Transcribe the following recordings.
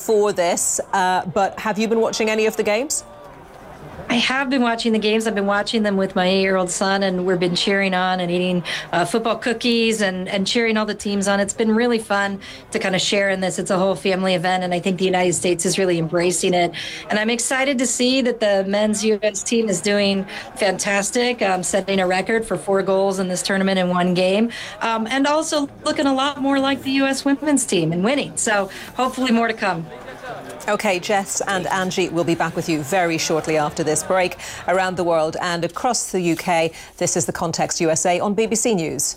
for this, but have you been watching any of the games? I have been watching the games. I've been watching them with my 8-year-old son, and we've been cheering on and eating football cookies and cheering all the teams on. It's been really fun to kind of share in this. It's a whole family event, and I think the United States is really embracing it. And I'm excited to see that the men's U.S. team is doing fantastic, setting a record for 4 goals in this tournament in 1 game, and also looking a lot more like the U.S. women's team and winning. So hopefully more to come. OK, Jess and Angie will be back with you very shortly after this break. Around the world and across the UK, this is The Context USA on BBC News.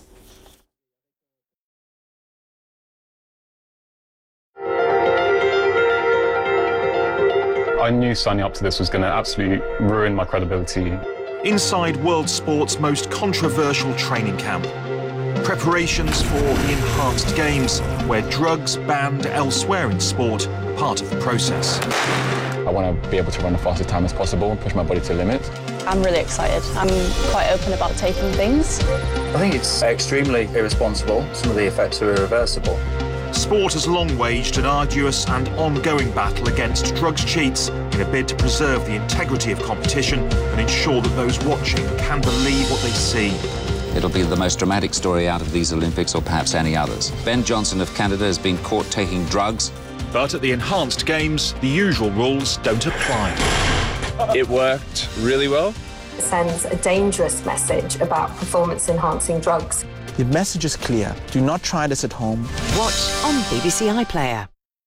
I knew signing up to this was going to absolutely ruin my credibility. Inside world sport's most controversial training camp. Preparations for the Enhanced Games, where drugs banned elsewhere in sport are part of the process. I want to be able to run the fastest time as possible and push my body to the limit. I'm really excited. I'm quite open about taking things. I think it's extremely irresponsible. Some of the effects are irreversible. Sport has long waged an arduous and ongoing battle against drugs cheats in a bid to preserve the integrity of competition and ensure that those watching can believe what they see. It'll be the most dramatic story out of these Olympics, or perhaps any others. Ben Johnson of Canada has been caught taking drugs. But at the Enhanced Games, the usual rules don't apply. It worked really well. It sends a dangerous message about performance-enhancing drugs. The message is clear. Do not try this at home. Watch on BBC iPlayer.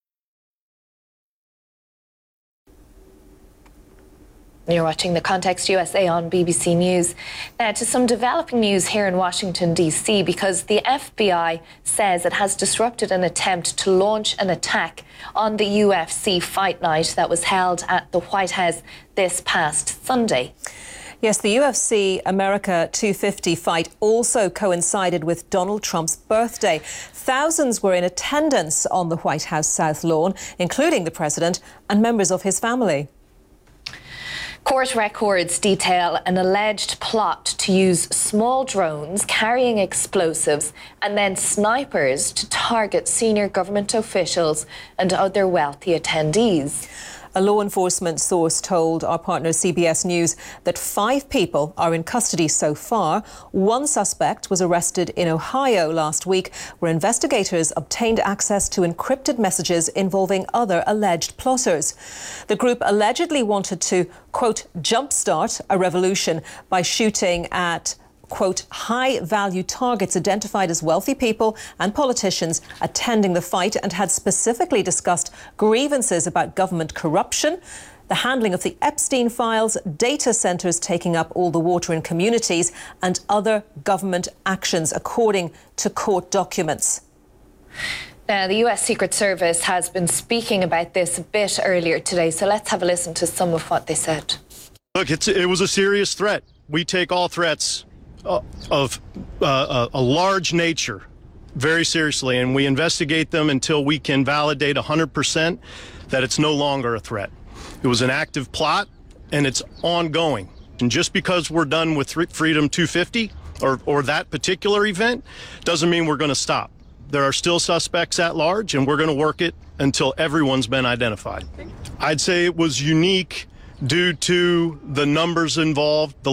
You're watching The Context USA on BBC News. Now to some developing news here in Washington, D.C., because the FBI says it has disrupted an attempt to launch an attack on the UFC fight night that was held at the White House this past Sunday. Yes, the UFC America 250 fight also coincided with Donald Trump's birthday. Thousands were in attendance on the White House South Lawn, including the president and members of his family. Court records detail an alleged plot to use small drones carrying explosives and then snipers to target senior government officials and other wealthy attendees. A law enforcement source told our partner CBS News that 5 people are in custody so far. One suspect was arrested in Ohio last week, where investigators obtained access to encrypted messages involving other alleged plotters. The group allegedly wanted to, quote, jumpstart a revolution by shooting at, quote, high-value targets identified as wealthy people and politicians attending the fight, and had specifically discussed grievances about government corruption, the handling of the Epstein files, data centres taking up all the water in communities, and other government actions, according to court documents. Now, the US Secret Service has been speaking about this a bit earlier today, so let's have a listen to some of what they said. Look, it was a serious threat. We take all threats of a large nature very seriously, and we investigate them until we can validate 100% that it's no longer a threat. It was an active plot, and it's ongoing. And just because we're done with Freedom 250 or that particular event doesn't mean we're going to stop. There are still suspects at large, and we're going to work it until everyone's been identified. I'd say it was unique due to the numbers involved, the